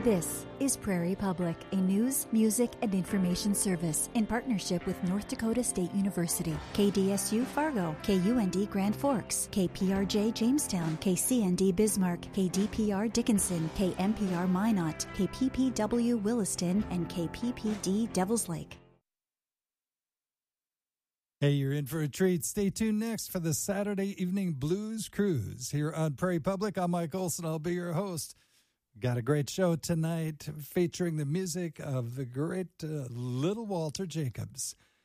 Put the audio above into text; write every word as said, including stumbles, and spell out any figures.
This is Prairie Public, a news, music, and information service in partnership with North Dakota State University, K D S U Fargo, K U N D Grand Forks, K P R J Jamestown, K C N D Bismarck, K D P R Dickinson, K M P R Minot, K P P W Williston, and K P P D Devils Lake. Hey, you're in for a treat. Stay tuned next for the Saturday Evening Blues Cruise here on Prairie Public. I'm Mike Olson. I'll be your host. Got a great show tonight featuring the music of the great uh, Little Walter Jacobs.